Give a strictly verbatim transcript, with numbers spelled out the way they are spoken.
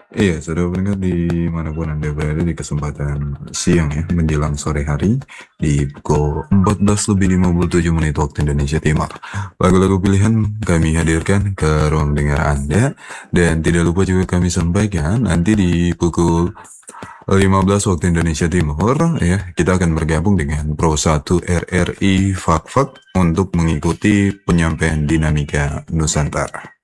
Iya, saudara pendengar dimanapun Anda berada di kesempatan siang ya, menjelang sore hari di pukul empat belas lebih lima puluh tujuh menit waktu Indonesia Timur. Lagu-lagu pilihan kami hadirkan ke ruang dengar Anda dan tidak lupa juga kami sampaikan nanti di pukul lima belas waktu Indonesia Timur ya, kita akan bergabung dengan Pro satu R R I Fak Fak untuk mengikuti penyampaian dinamika Nusantara.